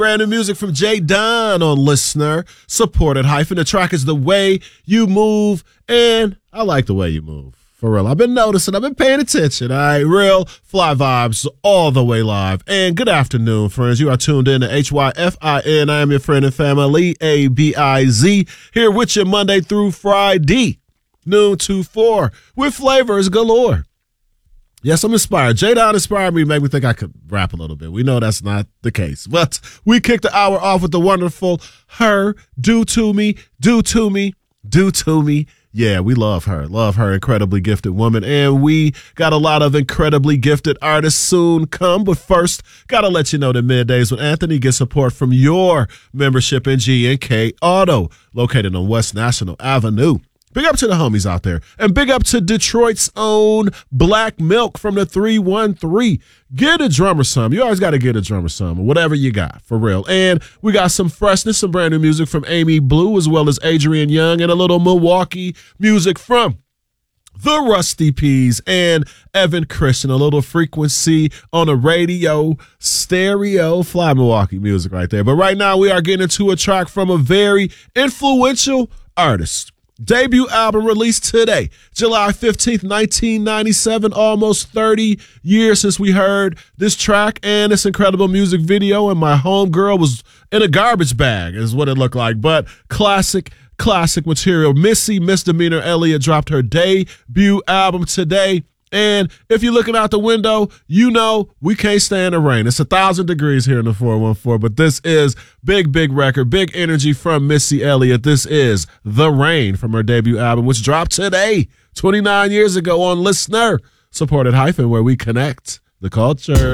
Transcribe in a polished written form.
Brand new music from J. Don on Listener, supported hyphen. The track is The Way You Move, and I like the way you move. For real, I've been noticing, I've been paying attention. All right, real fly vibes all the way live. And good afternoon, friends. You are tuned in to HYFIN. I am your friend and family, ABIZ, here with you Monday through Friday, noon to 4, with flavors galore. Yes, I'm inspired. J-Don inspired me, make me think I could rap a little bit. We know that's not the case. But we kicked the hour off with the wonderful Her, Do To Me, Do To Me, Do To Me. Yeah, we love her. Love her, incredibly gifted woman. And we got a lot of incredibly gifted artists soon come. But first, got to let you know that Middays with Anthony gets support from your membership in G&K Auto, located on West National Avenue. Big up to the homies out there. And big up to Detroit's own Black Milk from the 313. Get a drummer some. You always got to get a drummer some, or whatever you got, for real. And we got some freshness, some brand new music from Amy Blue, as well as Adrian Young, and a little Milwaukee music from the Rusty Peas and Evan Christian. A little frequency on a radio, stereo, fly Milwaukee music right there. But right now we are getting into a track from a very influential artist. Debut album released today, July 15th, 1997, almost 30 years since we heard this track and this incredible music video, and my homegirl was in a garbage bag is what it looked like, but classic material. Missy Misdemeanor Elliott dropped her debut album today. And if you're looking out the window, you know we can't stand the rain. It's 1,000 degrees here in the 414, but this is big record, big energy from Missy Elliott. This is The Rain from her debut album, which dropped today, 29 years ago on Listener, supported hyphen, where we connect the culture.